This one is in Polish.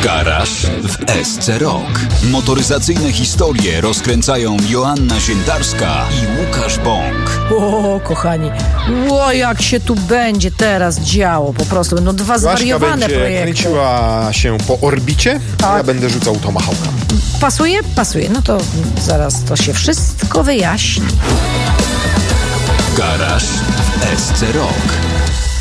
Garaż w SC Rock. Motoryzacyjne historie rozkręcają Joanna Ziętarska i Łukasz Bąk. O, kochani, jak się tu będzie teraz działo, po prostu będą dwa zwariowane będzie projekty. kręciła się po orbicie, a ja będę rzucał tomahawka. Pasuje? Pasuje. No to zaraz to się wszystko wyjaśni. Garaż w SC Rock.